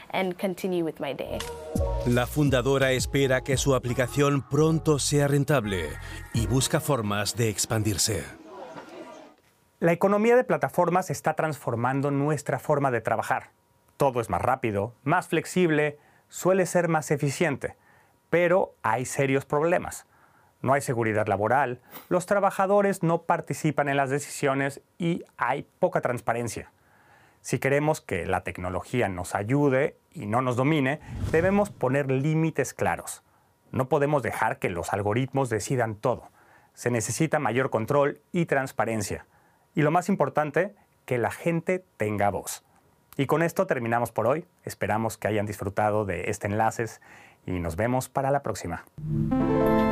and continue with my day. La fundadora espera que su aplicación pronto sea rentable y busca formas de expandirse. La economía de plataformas está transformando nuestra forma de trabajar. Todo es más rápido, más flexible, suele ser más eficiente, pero hay serios problemas. No hay seguridad laboral, los trabajadores no participan en las decisiones y hay poca transparencia. Si queremos que la tecnología nos ayude y no nos domine, debemos poner límites claros. No podemos dejar que los algoritmos decidan todo. Se necesita mayor control y transparencia. Y lo más importante, que la gente tenga voz. Y con esto terminamos por hoy. Esperamos que hayan disfrutado de este enlace y nos vemos para la próxima.